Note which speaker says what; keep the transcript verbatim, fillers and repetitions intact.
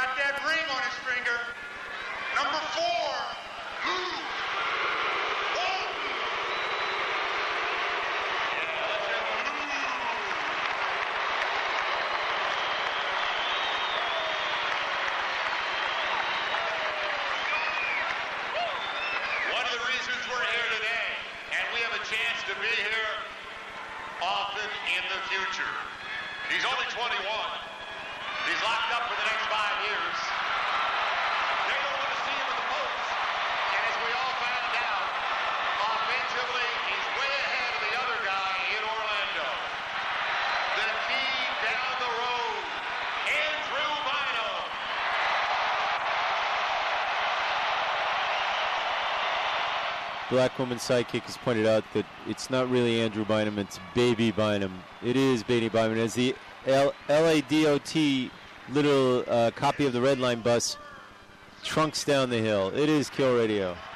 Speaker 1: got that ring on his finger. Number four, Lou Walton. Yeah, let's have Lou. One of the reasons we're here today, and we have a chance to be here often in the future. He's only twenty-one. He's locked up for the next five years. They don't want to see him in the post. And as we all found out, offensively, he's way ahead of the other guy in Orlando. The key down the road, Andrew Bynum.
Speaker 2: Black Woman Sidekick has pointed out that it's not really Andrew Bynum, it's Baby Bynum. It is Baby Bynum. As the L- LADOT little uh, copy of the Red Line bus trunks down the hill. It is Kill Radio.